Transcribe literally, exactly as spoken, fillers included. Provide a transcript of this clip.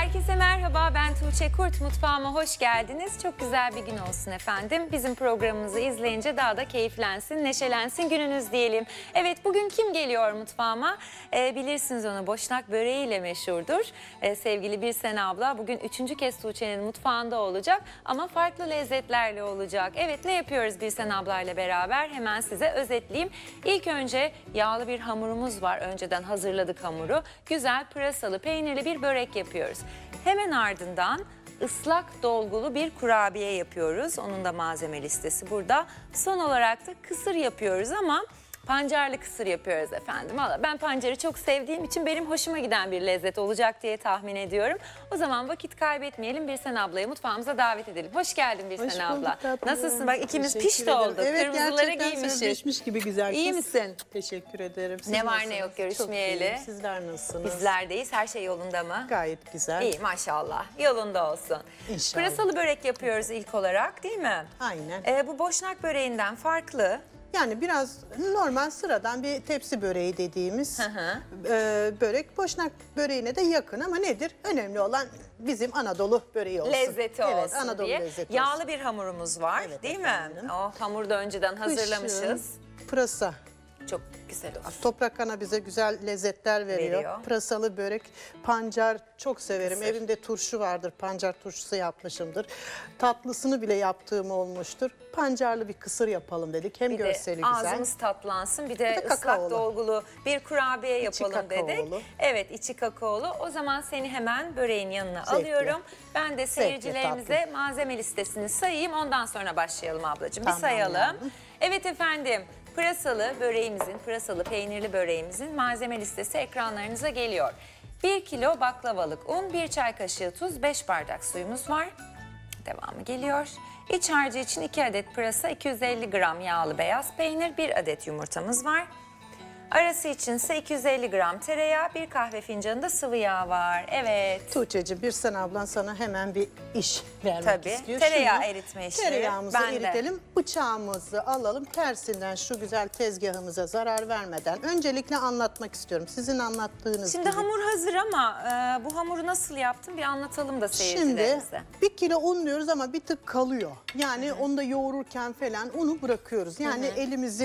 Herkese merhaba, ben Tuğçe Kurt. Mutfağıma hoş geldiniz. Çok güzel bir gün olsun efendim. Bizim programımızı izleyince daha da keyiflensin, neşelensin gününüz diyelim. Evet, bugün kim geliyor mutfağıma? Ee, bilirsiniz onu, boşnak böreğiyle meşhurdur. Ee, sevgili Birsen abla bugün üçüncü kez Tuğçe'nin mutfağında olacak ama farklı lezzetlerle olacak. Evet, ne yapıyoruz Birsen ablayla beraber? Hemen size özetleyeyim. İlk önce yağlı bir hamurumuz var. Önceden hazırladık hamuru. Güzel pırasalı, peynirli bir börek yapıyoruz. Hemen ardından ıslak dolgulu bir kurabiye yapıyoruz. Onun da malzeme listesi burada. Son olarak da kısır yapıyoruz ama pancarlı kısır yapıyoruz efendim. Valla ben pancarı çok sevdiğim için benim hoşuma giden bir lezzet olacak diye tahmin ediyorum. O zaman vakit kaybetmeyelim, Birsen ablayı mutfağımıza davet edelim. Hoş geldin Birsen Hoş abla. tatlım. Nasılsın? Bak ikimiz Teşekkür piş de ederim. olduk. Evet, Kırmızıları gerçekten giymişiz. sözleşmiş gibi güzel İyi kız. misin? Teşekkür ederim. Siz Ne var nasılsınız? ne yok Çok görüşmeyeli. iyiyim. Sizler nasılsınız? Bizlerdeyiz. Her şey yolunda mı? Gayet güzel. İyi maşallah. Yolunda olsun. İnşallah. Pırasalı börek yapıyoruz ilk olarak, değil mi? Aynen. Ee, bu boşnak böreğinden farklı. Yani biraz normal sıradan bir tepsi böreği dediğimiz Hı hı. e, börek. Boşnak böreğine de yakın ama nedir? Önemli olan bizim Anadolu böreği olsun. Lezzeti evet, olsun Anadolu diye. lezzeti Yağlı olsun. bir hamurumuz var, Evet değil efendim. mi? O hamuru da önceden hazırlamışız. Kışın pırasa. Çok güzel olur. Toprak ana bize güzel lezzetler veriyor. Veriyor. Pırasalı börek, pancar çok severim. Kısır. Evimde turşu vardır, pancar turşusu yapmışımdır. Tatlısını bile yaptığım olmuştur. Pancarlı bir kısır yapalım dedik. Hem Bir de görseli güzel. ağzımız tatlansın, bir de, Bir de ıslak kakaolu. dolgulu bir kurabiye İçi yapalım dedik. kakaolu. Evet, içi kakaolu. O zaman seni hemen böreğin yanına Zevkle. alıyorum. Ben de seyircilerimize tatlım. malzeme listesini sayayım. Ondan sonra başlayalım ablacığım. Tamam bir sayalım. yavrum. Evet efendim. Pırasalı böreğimizin, pırasalı peynirli böreğimizin malzeme listesi ekranlarınıza geliyor. bir kilo baklavalık un, bir çay kaşığı tuz, beş bardak suyumuz var. Devamı geliyor. İç harcı için iki adet pırasa, iki yüz elli gram yağlı beyaz peynir, bir adet yumurtamız var. Arası içinse iki yüz elli gram tereyağı, bir kahve fincanı da sıvı yağ var. Evet. Tuğçe'cim Birsen ablan sana hemen bir iş vermek Tabii. istiyor. Tereyağı Şunu, eritme işi. Tereyağımızı Ben de. eritelim. Bıçağımızı alalım. Tersinden şu güzel tezgahımıza zarar vermeden öncelikle anlatmak istiyorum. Sizin anlattığınız Şimdi gibi. hamur hazır ama e, bu hamuru nasıl yaptın bir anlatalım da Şimdi seyircilerimize. bir kilo un diyoruz ama bir tık kalıyor. Yani onu da yoğururken falan unu bırakıyoruz. Yani elimizin